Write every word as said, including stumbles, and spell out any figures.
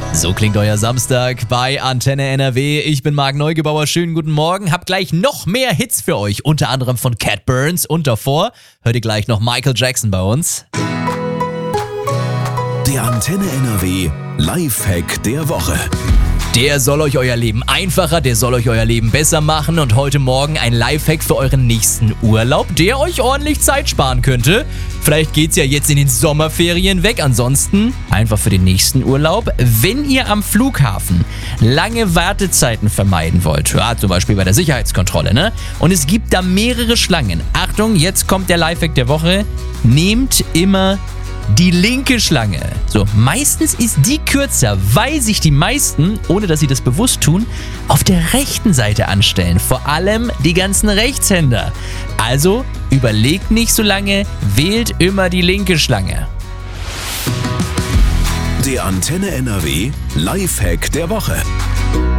So klingt euer Samstag bei Antenne N R W. Ich bin Marc Neugebauer. Schönen guten Morgen. Hab gleich noch mehr Hits für euch, unter anderem von Cat Burns. Und davor hört ihr gleich noch Michael Jackson bei uns. Der Antenne N R W Lifehack der Woche. Der soll euch euer Leben einfacher, der soll euch euer Leben besser machen. Und heute Morgen ein Lifehack für euren nächsten Urlaub, der euch ordentlich Zeit sparen könnte. Vielleicht geht's ja jetzt in den Sommerferien weg. Ansonsten einfach für den nächsten Urlaub. Wenn ihr am Flughafen lange Wartezeiten vermeiden wollt, ja, zum Beispiel bei der Sicherheitskontrolle, ne? Und es gibt da mehrere Schlangen. Achtung, jetzt kommt der Lifehack der Woche. Nehmt immer die linke Schlange. So, meistens ist die kürzer, weil sich die meisten, ohne dass sie das bewusst tun, auf der rechten Seite anstellen. Vor allem die ganzen Rechtshänder. Also überlegt nicht so lange, wählt immer die linke Schlange. Der Antenne N R W Lifehack der Woche.